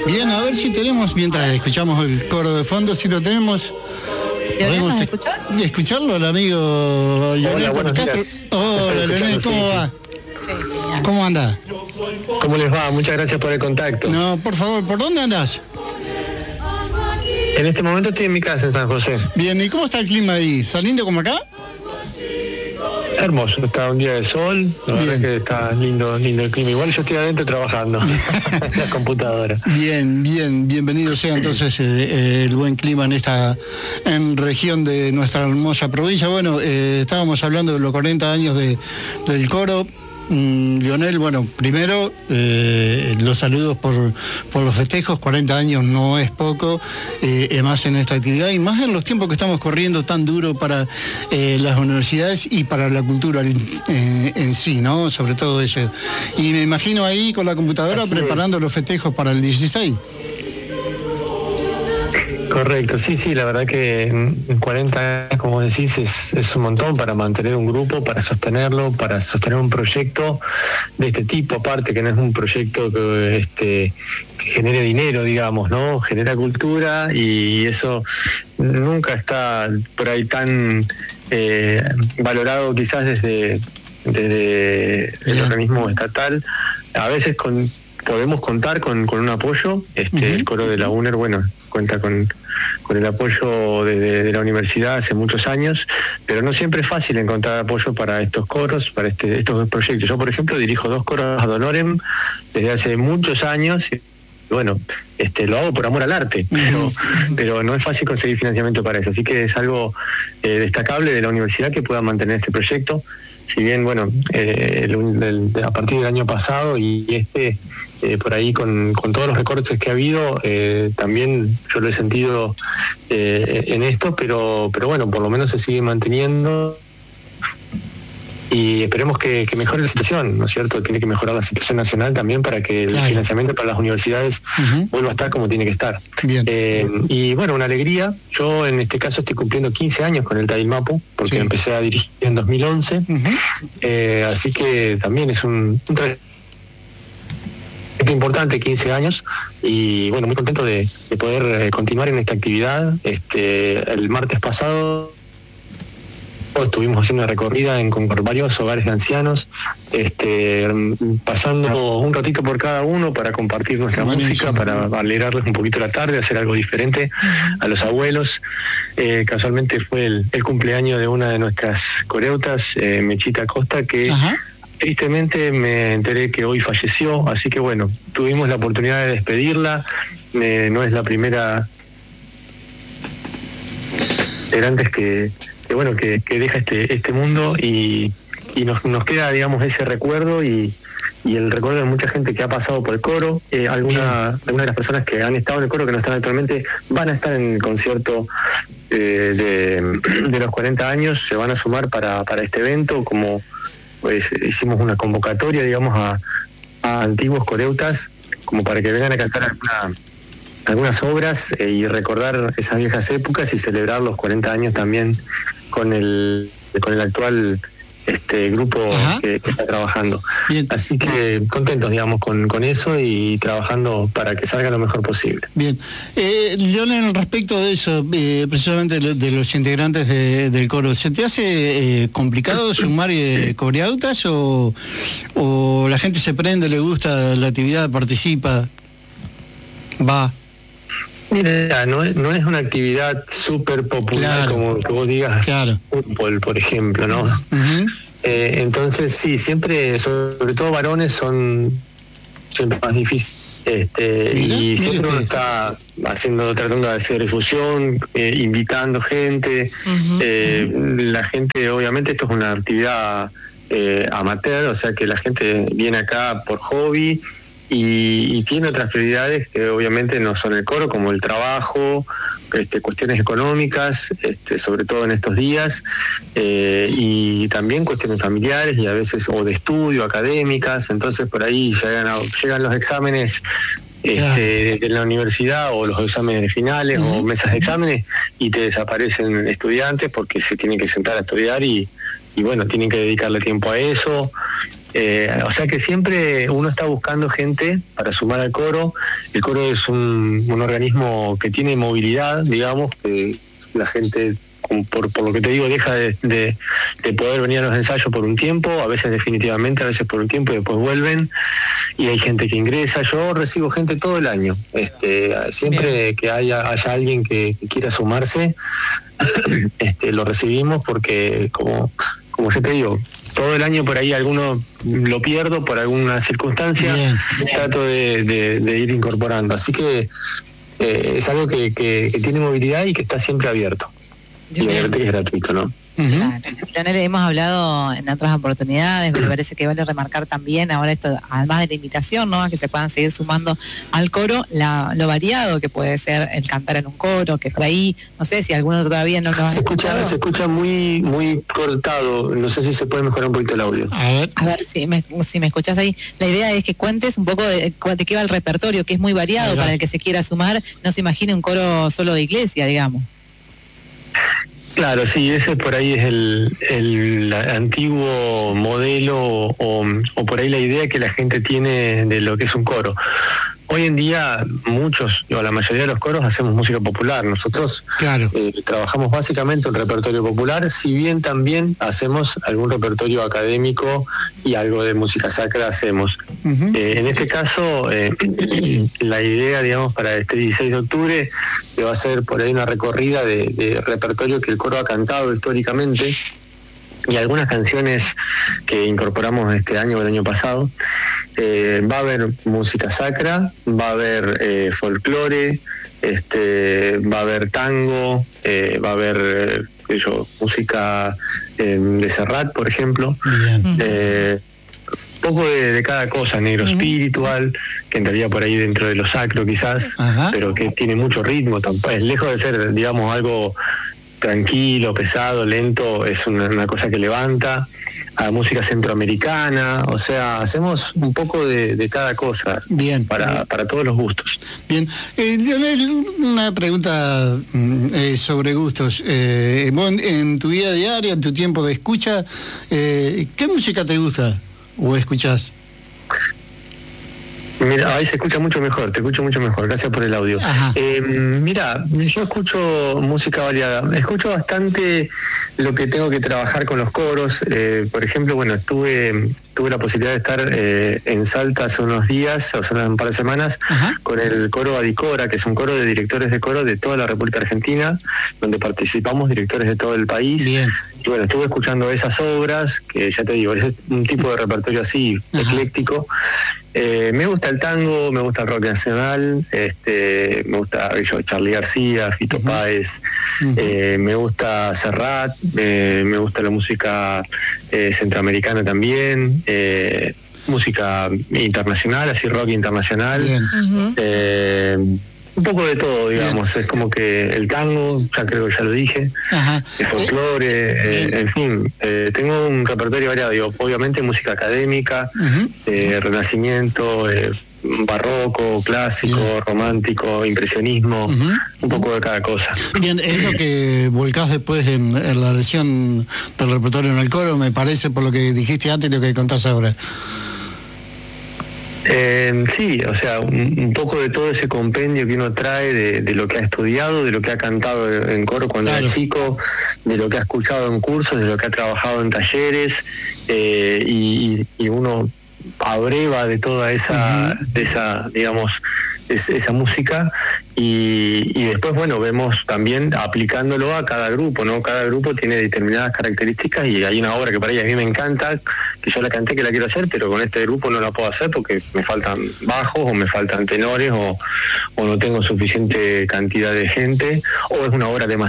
Bien, a ver si tenemos, mientras escuchamos el coro de fondo, si lo tenemos. ¿Nos escuchás? Escucharlo al amigo Leonel Castro. Hola, Leonel, ¿cómo va? Sí, ¿Cómo anda? ¿Cómo les va? Muchas gracias por el contacto. No, por favor, ¿por dónde andás? En este momento estoy en mi casa en San José. Bien, ¿y cómo está el clima ahí? ¿Está lindo como acá? Hermoso, está un día de sol, la verdad es que está lindo el clima. Igual yo estoy adentro trabajando en la computadora. Bien, bienvenido sea entonces el buen clima en región de nuestra hermosa provincia. Bueno, estábamos hablando de los 40 años del coro. Leonel, bueno, primero los saludos por los festejos. 40 años no es poco, más en esta actividad y más en los tiempos que estamos corriendo tan duro para las universidades y para la cultura en sí, ¿no? Sobre todo eso. Y me imagino ahí con la computadora así preparando los festejos para el 16. Correcto, sí, la verdad que en 40 años, como decís, es un montón para mantener un grupo, para sostenerlo, para sostener un proyecto de este tipo, aparte que no es un proyecto que genere dinero, digamos, ¿no? Genera cultura y eso nunca está por ahí tan valorado quizás desde el organismo estatal. A veces podemos contar con un apoyo, el coro de la UNER, bueno, cuenta con el apoyo de la universidad hace muchos años, pero no siempre es fácil encontrar apoyo para estos coros, para estos dos proyectos. Yo, por ejemplo, dirijo 2 coros ad honorem desde hace muchos años. Bueno, lo hago por amor al arte, pero no es fácil conseguir financiamiento para eso. Así que es algo destacable de la universidad que pueda mantener este proyecto. Si bien, bueno, a partir del año pasado y por ahí con todos los recortes que ha habido, también yo lo he sentido en esto, pero bueno, por lo menos se sigue manteniendo y esperemos que mejore la situación, ¿no es cierto? Tiene que mejorar la situación nacional también para que el financiamiento para las universidades vuelva a estar como tiene que estar. Bien. Y bueno, una alegría. Yo en este caso estoy cumpliendo 15 años con el Tailmapu, porque empecé a dirigir en 2011, así que también es un trayecto importante, 15 años, y bueno, muy contento de poder continuar en esta actividad. El martes pasado estuvimos haciendo una recorrida con varios hogares de ancianos, pasando un ratito por cada uno para compartir nuestra música, para alegrarles un poquito la tarde, hacer algo diferente a los abuelos. Casualmente fue el cumpleaños de una de nuestras coreutas, Mechita Costa, que tristemente me enteré que hoy falleció, así que bueno, tuvimos la oportunidad de despedirla. No es la primera integrantes que deja este mundo y nos queda, digamos, ese recuerdo y el recuerdo de mucha gente que ha pasado por el coro. Algunas de las personas que han estado en el coro, que no están actualmente, van a estar en el concierto de los 40 años, se van a sumar para este evento, como pues hicimos una convocatoria, digamos, a antiguos coreutas, como para que vengan a cantar algunas obras y recordar esas viejas épocas y celebrar los 40 años también con el actual grupo que está trabajando. Bien. Así que contentos, digamos, con eso y trabajando para que salga lo mejor posible. Bien. Leonel, respecto de eso, precisamente de los integrantes del coro, ¿se te hace complicado sumar coreautas o la gente se prende, le gusta la actividad, participa, va? Mira, no es una actividad súper popular, como que vos digas, fútbol, por ejemplo, ¿no? Entonces, sí, siempre, sobre todo varones, son siempre más difíciles. Y siempre uno está tratando de hacer difusión, invitando gente. La gente, obviamente, esto es una actividad amateur, o sea que la gente viene acá por hobby. Y tiene otras prioridades que obviamente no son el coro, como el trabajo, cuestiones económicas, sobre todo en estos días, y también cuestiones familiares y a veces o de estudio, académicas. Entonces por ahí llegan los exámenes de la universidad o los exámenes finales o mesas de exámenes y te desaparecen estudiantes porque se tienen que sentar a estudiar y bueno, tienen que dedicarle tiempo a eso. O sea que siempre uno está buscando gente para sumar al coro. El coro es un organismo que tiene movilidad, digamos, que la gente, por lo que te digo, deja de poder venir a los ensayos por un tiempo, a veces definitivamente, a veces por un tiempo y después vuelven, y hay gente que ingresa. Yo recibo gente todo el año, siempre que haya alguien que quiera sumarse, lo recibimos, porque como yo te digo, todo el año por ahí alguno lo pierdo por alguna circunstancia. Bien. Trato de ir incorporando, así que es algo que tiene movilidad y que está siempre abierto. Y obviamente que es gratuito, ¿no? Claro. Leonel, hemos hablado en otras oportunidades, me parece que vale remarcar también ahora esto, además de la invitación, ¿no?, a que se puedan seguir sumando al coro, lo variado que puede ser el cantar en un coro, que por ahí, no sé si alguno todavía no lo ha escuchado. Se escucha muy muy cortado, no sé si se puede mejorar un poquito el audio. A ver si me escuchás ahí. La idea es que cuentes un poco de qué va el repertorio, que es muy variado para el que se quiera sumar, no se imagine un coro solo de iglesia, digamos. Claro, sí, ese por ahí es el antiguo modelo o por ahí la idea que la gente tiene de lo que es un coro. Hoy en día la mayoría de los coros hacemos música popular. Nosotros trabajamos básicamente un repertorio popular, si bien también hacemos algún repertorio académico y algo de música sacra hacemos. En este caso, la idea, digamos, para este 16 de octubre, que va a ser por ahí una recorrida de repertorio que el coro ha cantado históricamente, y algunas canciones que incorporamos este año o el año pasado. Va a haber música sacra, va a haber folclore, va a haber tango, va a haber música de Serrat, por ejemplo. Poco de cada cosa, negro espiritual, que entraría por ahí dentro de lo sacro quizás, pero que tiene mucho ritmo, es lejos de ser, digamos, algo tranquilo, pesado, lento, es una cosa que levanta. A música centroamericana, o sea, hacemos un poco de cada cosa. Bien. Para todos los gustos. Bien. Leonel, una pregunta sobre gustos. Vos, en tu vida diaria, en tu tiempo de escucha, ¿qué música te gusta o escuchás? Mira, ahí se escucha mucho mejor, te escucho mucho mejor, gracias por el audio. Mira, yo escucho música variada, escucho bastante lo que tengo que trabajar con los coros. Por ejemplo, bueno, tuve la posibilidad de estar en Salta hace unos días, hace un par de semanas, con el coro Adicora, que es un coro de directores de coro de toda la República Argentina, donde participamos directores de todo el país. Bien. Y bueno, estuve escuchando esas obras, que ya te digo, es un tipo de repertorio así, ecléctico. Me gusta el tango, me gusta el rock nacional, me gusta Charly García, Fito Páez, me gusta Serrat, me gusta la música centroamericana también, música internacional, así rock internacional. Un poco de todo, digamos. Bien. Es como que el tango, ya creo que ya lo dije, el folclore, en fin, tengo un repertorio variado, digo, obviamente música académica, renacimiento, barroco, clásico, romántico, impresionismo, un poco de cada cosa. Bien, es lo que volcás después en la lección del repertorio en el coro, me parece, por lo que dijiste antes y lo que contás ahora. Sí, o sea, un poco de todo ese compendio que uno trae de lo que ha estudiado, de lo que ha cantado en coro cuando era chico, de lo que ha escuchado en cursos, de lo que ha trabajado en talleres, y uno abreva de toda esa, digamos, esa música, y después, bueno, vemos también aplicándolo a cada grupo, ¿no? Cada grupo tiene determinadas características, y hay una obra que para ella a mí me encanta, que yo la canté, que la quiero hacer, pero con este grupo no la puedo hacer porque me faltan bajos, o me faltan tenores, o no tengo suficiente cantidad de gente, o es una obra demasiado